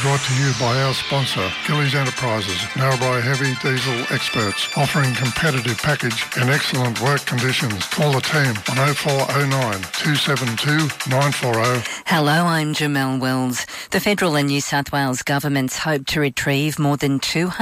brought to you by our sponsor, Gillies Enterprises, Narrabri Heavy Diesel experts, offering competitive package and excellent work conditions. Call the team on 0409 272 940. Hello, I'm Jamelle Wells. The federal and New South Wales governments hope to retrieve more than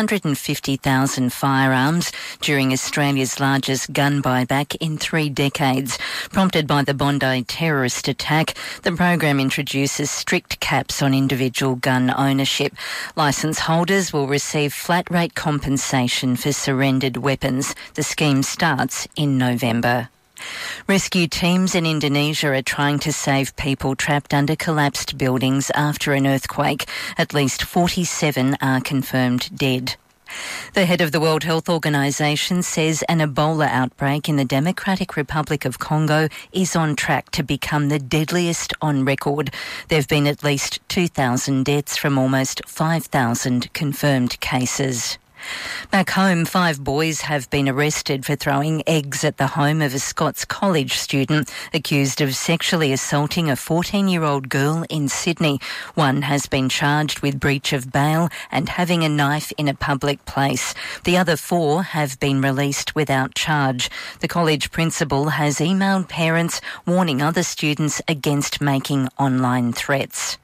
250,000 firearms during Australia's largest gun buyback in 3 decades. Prompted by the Bondi terrorist attack, the program introduces strict caps on individual gun ownership. Licence holders will receive flat-rate compensation for surrendered weapons. The scheme starts in November. Rescue teams in Indonesia are trying to save people trapped under collapsed buildings after an earthquake. At least 47 are confirmed dead. The head of the World Health Organization says an Ebola outbreak in the Democratic Republic of Congo is on track to become the deadliest on record. There have been at least 2,000 deaths from almost 5,000 confirmed cases. Back home, 5 boys have been arrested for throwing eggs at the home of a Scots College student accused of sexually assaulting a 14-year-old girl in Sydney. One has been charged with breach of bail and having a knife in a public place. The other 4 have been released without charge. The college principal has emailed parents warning other students against making online threats.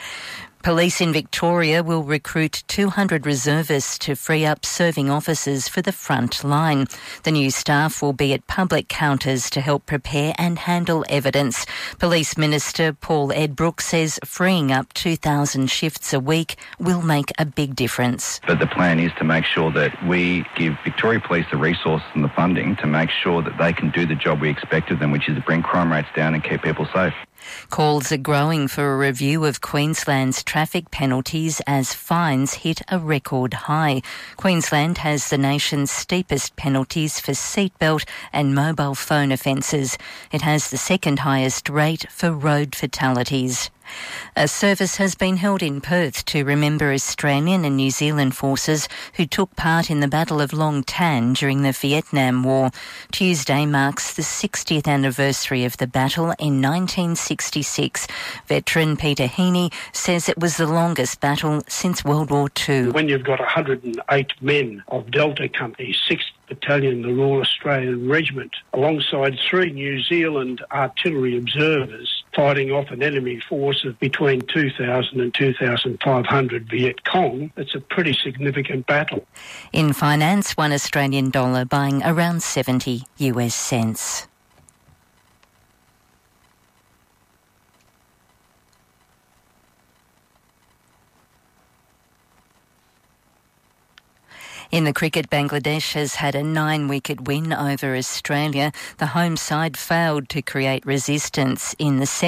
Police in Victoria will recruit 200 reservists to free up serving officers for the front line. The new staff will be at public counters to help prepare and handle evidence. Police Minister Paul Edbrook says freeing up 2,000 shifts a week will make a big difference. But the plan is to make sure that we give Victoria Police the resources and the funding to make sure that they can do the job we expect of them, which is to bring crime rates down and keep people safe. Calls are growing for a review of Queensland's traffic penalties as fines hit a record high. Queensland has the nation's steepest penalties for seatbelt and mobile phone offences. It has the second highest rate for road fatalities. A service has been held in Perth to remember Australian and New Zealand forces who took part in the Battle of Long Tan during the Vietnam War. Tuesday marks the 60th anniversary of the battle in 1966. Veteran Peter Heaney says it was the longest battle since World War II. When you've got 108 men of Delta Company, 6th Battalion, the Royal Australian Regiment, alongside 3 New Zealand artillery observers, fighting off an enemy force of between 2,000 and 2,500 Viet Cong, it's a pretty significant battle. In finance, one Australian dollar buying around 70 US cents. In the cricket, Bangladesh has had a 9-wicket win over Australia. The home side failed to create resistance in the second